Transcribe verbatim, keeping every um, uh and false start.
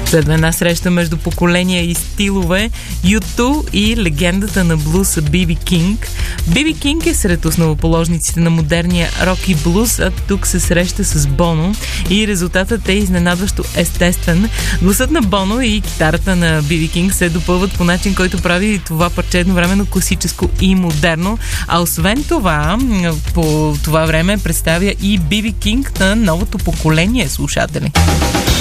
Следва една среща между поколения и стилове, Ю ту и легендата на блуса Би Би Кинг. Би Би Кинг е сред основоположниците на модерния рок и блуз, а тук се среща с Боно и резултатът е изненадващо естествен. Гласът на Боно и китарата на Би Би Кинг се допълват по начин, който прави това парче едновременно класическо и модерно. А освен това, по това време представя и Би Би Кинг на новото поколение слушатели.